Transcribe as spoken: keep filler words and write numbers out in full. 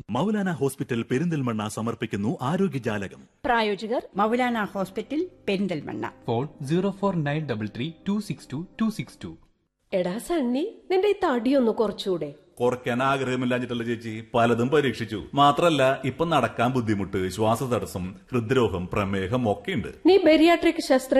Maulana hospital Perinthalmanna സമർപ്പിക്കുന്നു ആരോഗ്യജാലകം. പ്രായോജകർ Maulana hospital Perinthalmanna. Phone zero four nine double three to six to to six to. എടാ സണ്ണി, നിന്റെ ഈ തടിയൊന്ന് കുറച്ചുകൂടെ? കുറയ്ക്കാൻ ആഗ്രഹമില്ലാഞ്ഞിട്ടല്ല ചേച്ചി, പലതും പരീക്ഷിച്ചു. മാത്രല്ല ഇപ്പൊ നടക്കാൻ ബുദ്ധിമുട്ട്, ശ്വാസതടസ്സം, ഹൃദ്രോഗം, പ്രമേഹം ഒക്കെ ഉണ്ട്. നീ ബെരിയാട്രിക് ശസ്ത്ര